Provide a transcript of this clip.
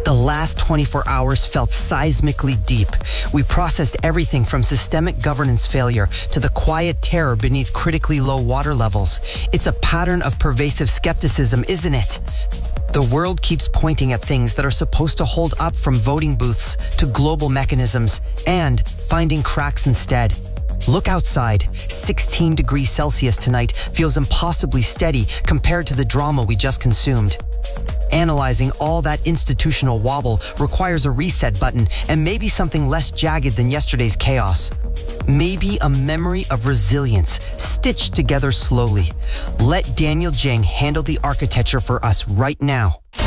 The last 24 hours felt seismically deep. We processed everything from systemic governance failure to the quiet terror beneath critically low water levels. It's a pattern of pervasive skepticism, isn't it? The world keeps pointing at things that are supposed to hold up, from voting booths to global mechanisms, and finding cracks instead. Look outside. 16 degrees Celsius tonight feels impossibly steady compared to the drama we just consumed. Analyzing all that institutional wobble requires a reset button and maybe something less jagged than yesterday's chaos. Maybe a memory of resilience stitched together slowly. Let Daniel Jing handle the architecture for us right now.